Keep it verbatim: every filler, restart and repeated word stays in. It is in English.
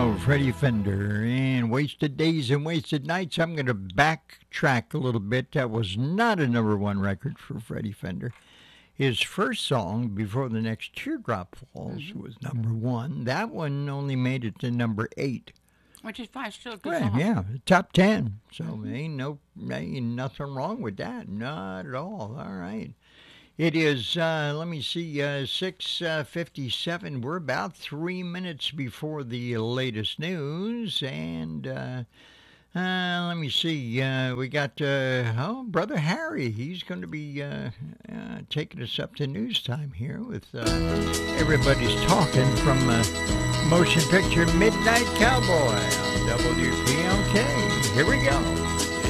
go, Freddie Fender and Wasted Days and Wasted Nights. I'm going to backtrack a little bit. That was not a number one record for Freddie Fender. His first song, Before the Next Teardrop Falls, mm-hmm. was number one. That one only made it to number eight. Which is fine, still a good Right, song. yeah, top ten. So mm-hmm. ain't no ain't nothing wrong with that. Not at all. All right. It is, uh, let me see, uh, six fifty-seven. We're about three minutes before the latest news. And uh, uh, let me see, uh, we got, uh, oh, Brother Harry. He's going to be uh, uh, taking us up to news time here with uh, Everybody's Talking from uh, Motion Picture Midnight Cowboy on W P L K. Here we go.